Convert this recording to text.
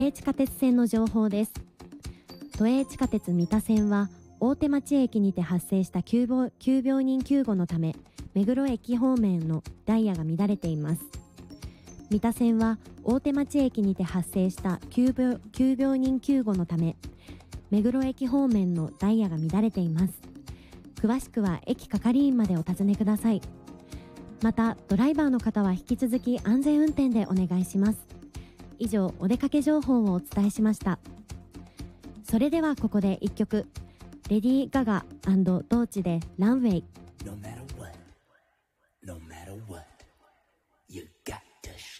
都営地下鉄線の情報です。都営地下鉄三田線は大手町駅にて発生した急病人救護のため、目黒駅方面のダイヤが乱れています。三田線は大手町駅にて発生した急病人救護のため、目黒駅方面のダイヤが乱れています。詳しくは駅係員までお尋ねください。また、ドライバーの方は引き続き安全運転でお願いします。以上、お出かけ情報をお伝えしました。それではここで1曲、レディー・ガガ&ドーチでランウェイ。